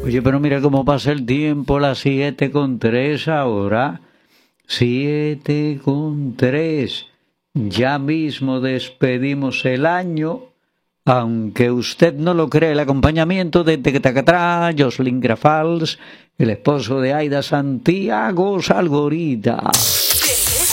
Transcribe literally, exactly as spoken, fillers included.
Oye, pero mira cómo pasa el tiempo, las siete con tres ahora. Siete con tres. Ya mismo despedimos el año. Aunque usted no lo cree, el acompañamiento de Tecatacatrá, Jocelyn Grafals, el esposo de Aida Santiago Salgorita.